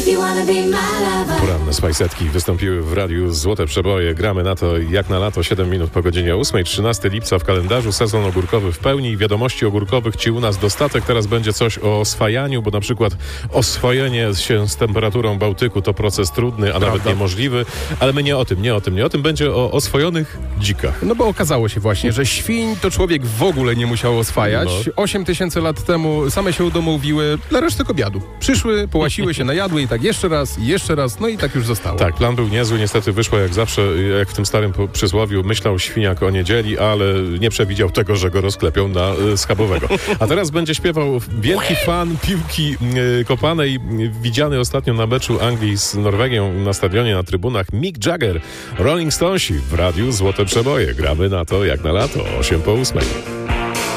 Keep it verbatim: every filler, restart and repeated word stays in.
Poranne Spajsetki wystąpiły w radiu Złote Przeboje. Gramy na to jak na lato, siedem minut po godzinie ósmej, trzynastego lipca w kalendarzu. Sezon ogórkowy w pełni. Wiadomości ogórkowych ci u nas dostatek. Teraz będzie coś o oswajaniu, bo na przykład oswojenie się z temperaturą Bałtyku to proces trudny, a Prawda. nawet niemożliwy. Ale my nie o tym, nie o tym, nie o tym. Będzie o oswojonych dzikach. No bo okazało się właśnie, że świń to człowiek w ogóle nie musiał oswajać. No. osiem tysięcy lat temu same się udomowiły dla reszty obiadu. Przyszły, połasiły się, najadły i tak jeszcze raz, i jeszcze raz, no i tak już zostało. Tak, plan był niezły, niestety wyszło jak zawsze, jak w tym starym przysłowiu, myślał świniak o niedzieli, ale nie przewidział tego, że go rozklepią na y, schabowego. A teraz będzie śpiewał wielki fan piłki y, kopanej, widziany ostatnio na meczu Anglii z Norwegią na stadionie, na trybunach, Mick Jagger, Rolling Stonesi w radiu Złote Przeboje. Gramy na to jak na lato, osiem po ósmej.